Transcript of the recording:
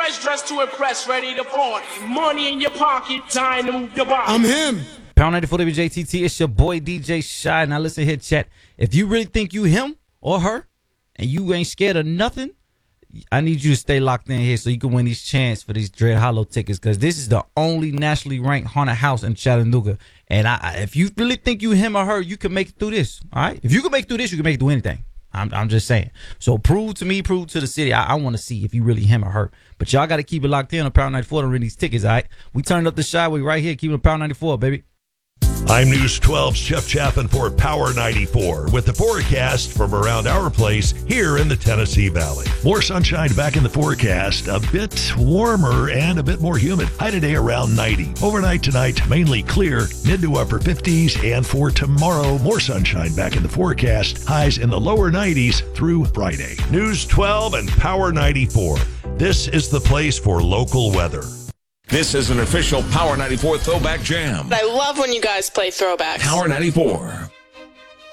fresh dressed to impress, ready to party. Money in your pocket, time to move your body. I'm him. Pound 94 WJTT, it's your boy DJ Shy. Now listen here, chat. If you really think you him or her and you ain't scared of nothing, I need you to stay locked in here so you can win these chance for these Dread Hollow tickets, because this is the only nationally ranked haunted house in Chattanooga. And if you really think you him or her, you can make it through this. All right? If you can make it through this, you can make it through anything. I'm just saying. So prove to me, prove to the city. I want to see if you really him or her. But y'all got to keep it locked in on Pound 94 to win these tickets, all right? We turned up the Shyway right here. Keep it on Pound 94, baby. I'm News 12's Jeff Chapin for Power 94 with the forecast from around our place here in the Tennessee Valley. More sunshine back in the forecast, a bit warmer and a bit more humid. High today around 90. Overnight tonight, mainly clear, mid to upper 50s. And for tomorrow, more sunshine back in the forecast. Highs in the lower 90s through Friday. News 12 and Power 94. This is the place for local weather. This is an official Power 94 Throwback Jam. I love when you guys play throwbacks. Power 94.